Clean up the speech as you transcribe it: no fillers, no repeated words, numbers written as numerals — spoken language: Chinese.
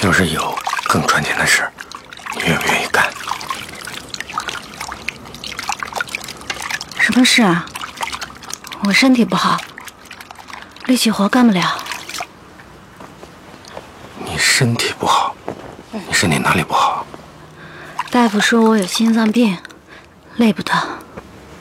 要是有更赚钱的事，你愿不愿意干？ 什么事啊？我身体不好，力气活干不了。 你身体不好？你身体哪里不好？ 大夫说我有心脏病，累不得。